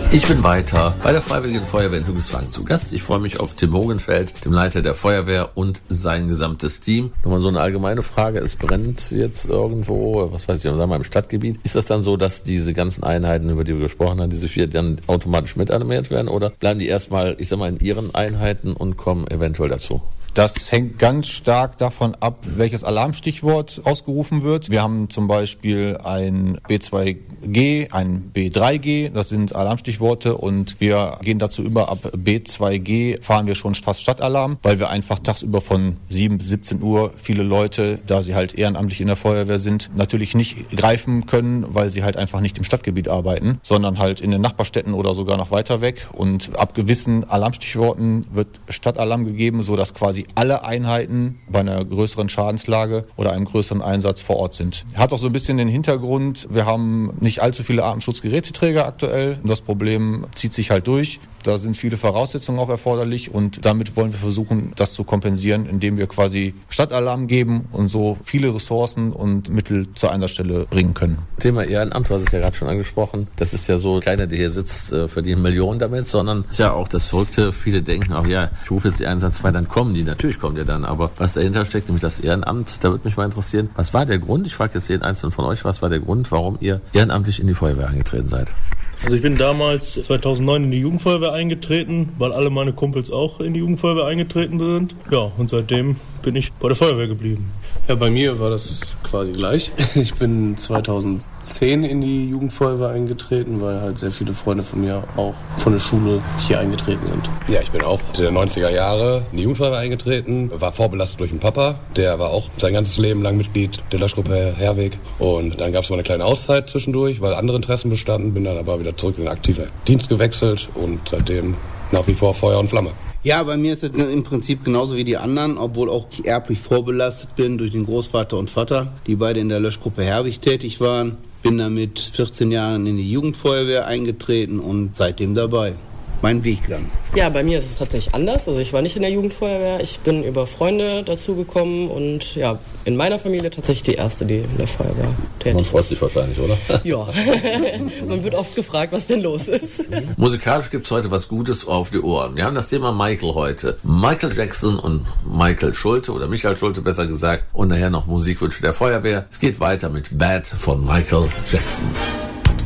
Ich bin weiter bei der Freiwilligen Feuerwehr in Hügelswang zu Gast. Ich freue mich auf Tim Mogenfeld, dem Leiter der Feuerwehr und sein gesamtes Team. Nochmal so eine allgemeine Frage. Es brennt jetzt irgendwo, was weiß ich, sagen wir mal im Stadtgebiet. Ist das dann so, dass diese ganzen Einheiten, über die wir gesprochen haben, diese 4 dann automatisch mitanimiert werden? Oder bleiben die erstmal, ich sag mal, in ihren Einheiten und kommen eventuell dazu? Das hängt ganz stark davon ab, welches Alarmstichwort ausgerufen wird. Wir haben zum Beispiel ein B2G, ein B3G, das sind Alarmstichworte und wir gehen dazu über, ab B2G fahren wir schon fast Stadtalarm, weil wir einfach tagsüber von 7 bis 17 Uhr viele Leute, da sie halt ehrenamtlich in der Feuerwehr sind, natürlich nicht greifen können, weil sie halt einfach nicht im Stadtgebiet arbeiten, sondern halt in den Nachbarstädten oder sogar noch weiter weg. Und ab gewissen Alarmstichworten wird Stadtalarm gegeben, sodass quasi alle Einheiten bei einer größeren Schadenslage oder einem größeren Einsatz vor Ort sind. Hat auch so ein bisschen den Hintergrund, wir haben nicht allzu viele Atemschutzgeräteträger aktuell. Das Problem zieht sich halt durch. Da sind viele Voraussetzungen auch erforderlich und damit wollen wir versuchen, das zu kompensieren, indem wir quasi Stadtalarm geben und so viele Ressourcen und Mittel zur Einsatzstelle bringen können. Thema Ehrenamt, du hast es ja gerade schon angesprochen. Das ist ja so, keiner, der hier sitzt, verdient Millionen damit, sondern ist ja auch das Verrückte. Viele denken auch, ja, ich rufe jetzt die Einsatzfrei, dann kommen die. Natürlich kommen die dann, aber was dahinter steckt, nämlich das Ehrenamt, da würde mich mal interessieren, was war der Grund? Ich frage jetzt jeden Einzelnen von euch, was war der Grund, warum ihr ehrenamtlich in die Feuerwehr eingetreten seid? Also ich bin damals 2009 in die Jugendfeuerwehr eingetreten, weil alle meine Kumpels auch in die Jugendfeuerwehr eingetreten sind. Ja, und seitdem bin ich bei der Feuerwehr geblieben. Ja, bei mir war das quasi gleich. Ich bin 2010 in die Jugendfeuerwehr eingetreten, weil halt sehr viele Freunde von mir auch von der Schule hier eingetreten sind. Ja, ich bin auch in den 90er Jahre in die Jugendfeuerwehr eingetreten, war vorbelastet durch den Papa, der war auch sein ganzes Leben lang Mitglied der Löschgruppe Herweg. Und dann gab es mal eine kleine Auszeit zwischendurch, weil andere Interessen bestanden, bin dann aber wieder zurück in den aktiven Dienst gewechselt und seitdem nach wie vor Feuer und Flamme. Ja, bei mir ist es im Prinzip genauso wie die anderen, obwohl auch ich erblich vorbelastet bin durch den Großvater und Vater, die beide in der Löschgruppe Herwig tätig waren. Bin dann mit 14 Jahren in die Jugendfeuerwehr eingetreten und seitdem dabei. Mein Weg dann. Ja, bei mir ist es tatsächlich anders. Also ich war nicht in der Jugendfeuerwehr. Ich bin über Freunde dazugekommen und ja, in meiner Familie tatsächlich die erste, die in der Feuerwehr tätig ist. Man freut sich wahrscheinlich, oder? Ja, man wird oft gefragt, was denn los ist. Musikalisch gibt's heute was Gutes auf die Ohren. Wir haben das Thema Michael heute. Michael Jackson und Michael Schulte oder Michael Schulte besser gesagt und nachher noch Musikwünsche der Feuerwehr. Es geht weiter mit Bad von Michael Jackson.